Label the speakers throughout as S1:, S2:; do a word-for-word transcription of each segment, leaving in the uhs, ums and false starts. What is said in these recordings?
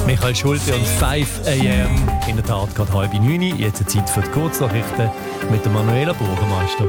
S1: Michael Schulte und fünf a m. In der Tat gerade halb neun. Jetzt eine Zeit für die Kurznachrichten mit der Manuela Burgermeister.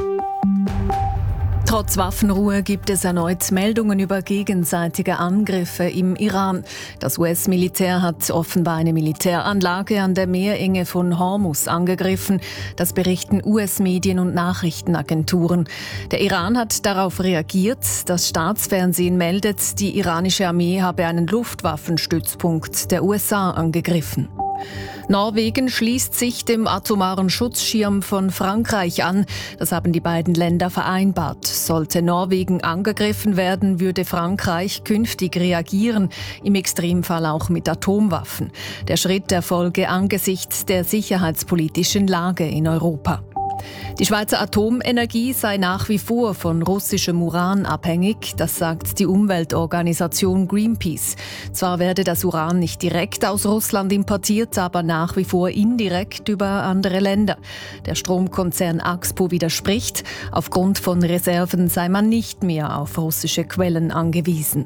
S2: Trotz Waffenruhe gibt es erneut Meldungen über gegenseitige Angriffe im Iran. Das U S-Militär hat offenbar eine Militäranlage an der Meerenge von Hormuz angegriffen. Das berichten U S-Medien und Nachrichtenagenturen. Der Iran hat darauf reagiert. Das Staatsfernsehen meldet, die iranische Armee habe einen Luftwaffenstützpunkt der U S A angegriffen. Norwegen schließt sich dem atomaren Schutzschirm von Frankreich an. Das haben die beiden Länder vereinbart. Sollte Norwegen angegriffen werden, würde Frankreich künftig reagieren, im Extremfall auch mit Atomwaffen. Der Schritt erfolge angesichts der sicherheitspolitischen Lage in Europa. Die Schweizer Atomenergie sei nach wie vor von russischem Uran abhängig, das sagt die Umweltorganisation Greenpeace. Zwar werde das Uran nicht direkt aus Russland importiert, aber nach wie vor indirekt über andere Länder. Der Stromkonzern Axpo widerspricht. Aufgrund von Reserven sei man nicht mehr auf russische Quellen angewiesen.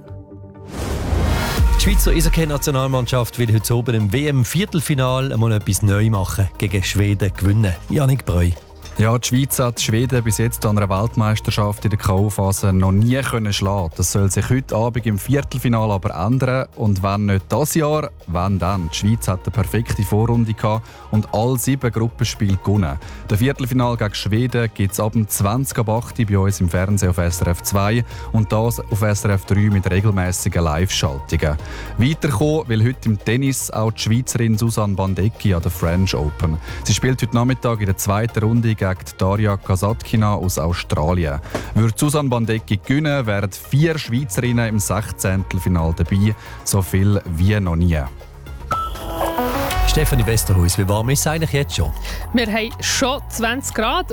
S1: Die Schweizer Eishockey-Nationalmannschaft will heute oben im W M-Viertelfinal einmal etwas neu machen, gegen Schweden gewinnen. Jannik Breu.
S3: Ja, die Schweiz hat die Schweden bis jetzt an einer Weltmeisterschaft in der K O-Phase noch nie können schlagen. Das soll sich heute Abend im Viertelfinale aber ändern. Und wenn nicht dieses Jahr, wenn dann? Die Schweiz hat eine perfekte Vorrunde gehabt und alle sieben Gruppenspiele gewonnen. Das Viertelfinale gegen Schweden gibt es ab dem zwanzig ab acht bei uns im Fernsehen auf S R F zwei und das auf S R F drei mit regelmäßigen Live-Schaltungen. Weiterkommen will heute im Tennis auch die Schweizerin Susanne Bandecki an der French Open. Sie spielt heute Nachmittag in der zweiten Runde gegen Daria Kasatkina aus Australien. Würde Susanne Bandecki gewinnen, wären vier Schweizerinnen im Sechzehntelfinale dabei, so viel wie noch nie.
S1: Stefanie Westerhuis, wie warm ist es eigentlich jetzt schon?
S4: Wir haben schon zwanzig Grad.